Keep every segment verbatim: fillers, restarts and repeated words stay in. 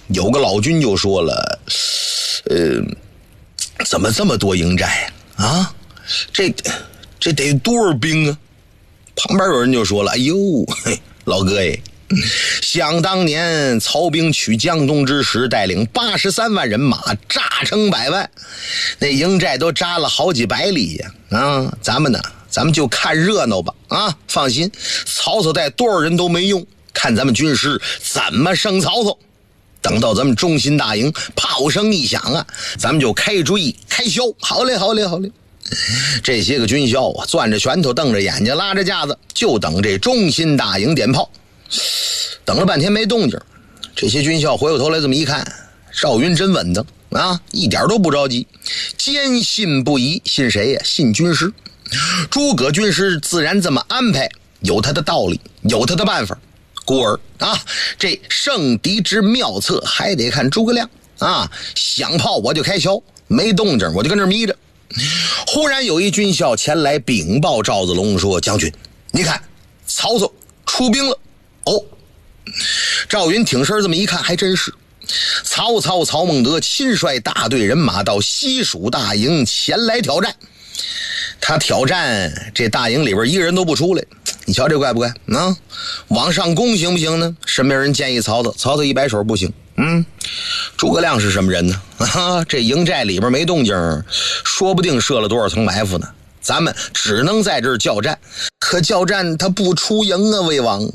有个老军就说了，呃，怎么这么多营寨啊？这这得多少兵啊？旁边有人就说了，哎呦，嘿，老哥哎，想当年曹兵取江东之时，带领八十三万人马，炸成百万，那营寨都扎了好几百里呀！啊，咱们呢，咱们就看热闹吧！啊，放心，曹操带多少人都没用，看咱们军师怎么胜曹操。等到咱们中心大营炮声一响啊，咱们就开追开削。好嘞，好嘞，好嘞！这些个军校啊，攥着拳头，瞪着眼睛，拉着架子，就等这中心大营点炮。等了半天没动静，这些军校回过头来这么一看，赵云真稳当啊，一点都不着急，坚信不疑。信谁呀？信军师。诸葛军师自然这么安排，有他的道理，有他的办法。故而啊，这胜敌之妙策还得看诸葛亮啊，响炮我就开削，没动静我就跟这眯着。忽然有一军校前来禀报赵子龙说：“将军，你看曹操出兵了。”哦，赵云挺身这么一看，还真是。曹操曹孟德亲率大队人马到西蜀大营前来挑战。他挑战这大营里边一个人都不出来，你瞧这怪不怪啊？往上攻行不行呢？身边人建议曹操，曹操一摆手，不行。嗯，诸葛亮是什么人呢？啊，这营寨里边没动静，说不定设了多少层埋伏呢。咱们只能在这儿交战，可交战他不出营啊，魏王。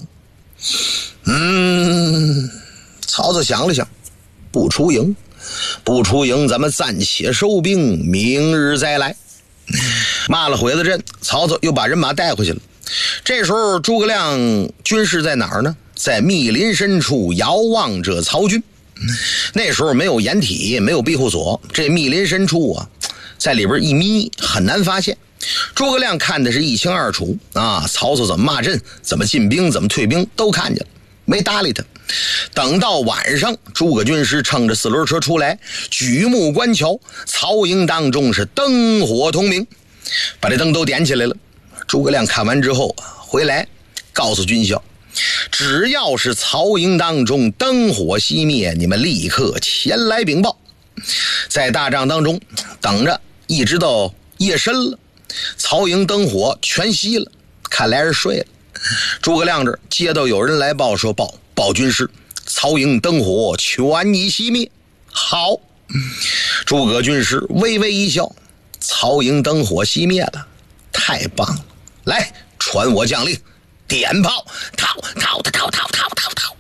嗯，曹操想了想，不出营，不出营，咱们暂且收兵，明日再来。骂了回了阵，曹操又把人马带回去了。这时候诸葛亮军士在哪儿呢？在密林深处遥望着曹军。那时候没有掩体，没有庇护所，这密林深处啊，在里边一眯很难发现。诸葛亮看的是一清二楚啊，曹操怎么骂阵，怎么进兵，怎么退兵都看见了，没搭理他。等到晚上，诸葛军师乘着四轮车出来，举目观瞧，曹营当中是灯火通明，把这灯都点起来了。诸葛亮看完之后回来告诉军校，只要是曹营当中灯火熄灭，你们立刻前来禀报。在大帐当中等着，一直到夜深了，曹营灯火全熄了，看来是睡了。诸葛亮这儿接到有人来报说，报报军师，曹营灯火全已熄灭。好，诸葛军师微微一笑，曹营灯火熄灭了，太棒了！来，传我将令，点炮，逃逃逃逃逃逃逃！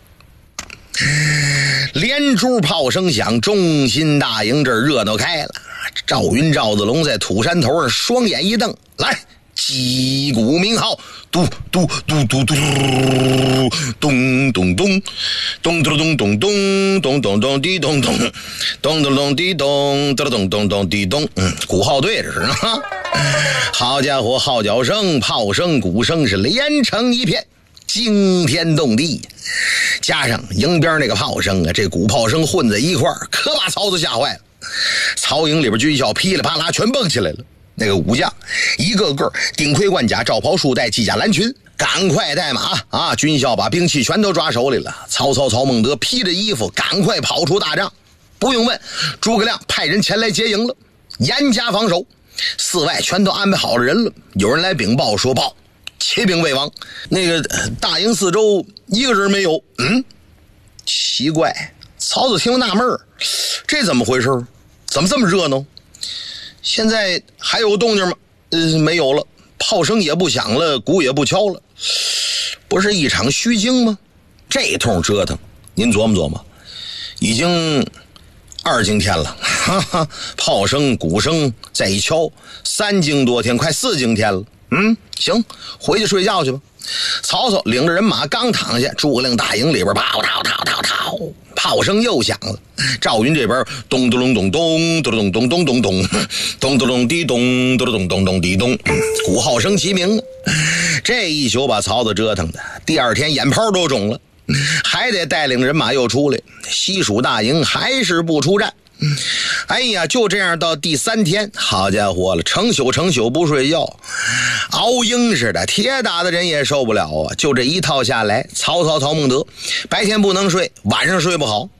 连珠炮声响，中心大营这儿热闹开了。赵云、赵子龙在土山头上双眼一瞪，来，击鼓鸣号，嘟嘟嘟嘟嘟，咚咚咚，咚咚咚咚咚咚咚咚滴咚咚，咚咚咚滴咚，咚咚咚咚滴咚。嗯，鼓号队这是啊！好家伙，号角声、炮声、鼓声是连成一片，惊天动地。加上营边那个炮声啊，这鼓炮声混在一块儿，可把曹操吓坏了。曹营里边军校噼里啪啦全蹦起来了，那个武将一个个顶盔贯甲，罩袍束带，系甲蓝裙，赶快带马啊！军校把兵器全都抓手里了。曹操曹孟德披着衣服赶快跑出大帐。不用问，诸葛亮派人前来接营了，严加防守，四外全都安排好了人了。有人来禀报说，报启禀魏王，那个大营四周一个人没有。嗯，奇怪，曹操听了纳闷儿，这怎么回事？怎么这么热闹？现在还有动静吗？呃，没有了，炮声也不响了，鼓也不敲了，不是一场虚惊吗？这通折腾，您琢磨琢磨，已经二更天了，哈哈，炮声鼓声再一敲，三更多天，快四更天了。嗯，行，回去睡觉去吧。曹操领着人马刚躺下，诸葛亮大营里边炮逃逃逃逃，炮声又响了。赵云这边咚咚咚咚咚咚咚咚咚咚咚咚咚滴咚咚咚咚咚滴咚，鼓号声齐鸣。这一宿把曹操折腾的，第二天眼泡都肿了，还得带领人马又出来。西蜀大营还是不出战。哎呀，就这样到第三天，好家伙了，成宿成宿不睡觉，熬鹰似的，铁打的人也受不了啊！就这一套下来，曹操曹孟德白天不能睡，晚上睡不好。